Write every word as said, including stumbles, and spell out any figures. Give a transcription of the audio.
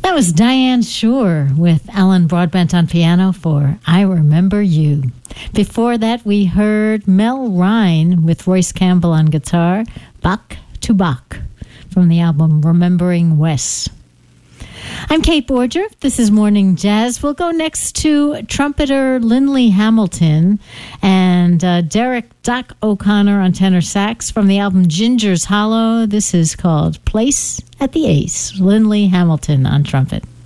That was Diane Shore with Alan Broadbent on piano for I Remember You. Before that, we heard Mel Rhine with Royce Campbell on guitar, Bach to Bach, from the album Remembering Wes. I'm Kate Borger. This is Morning Jazz. We'll go next to trumpeter Lindley Hamilton and uh, Derek Doc O'Connor on tenor sax from the album Ginger's Hollow. This is called Place at the Ace. Lindley Hamilton on trumpet.